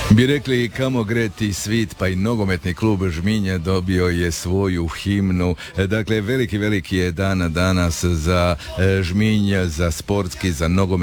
Bi rekli kamo greti svit, pa i nogometni klub Žminje dobio je svoju himnu. Dakle, veliki je dan danas za Žminj, za sportski, za nogomet.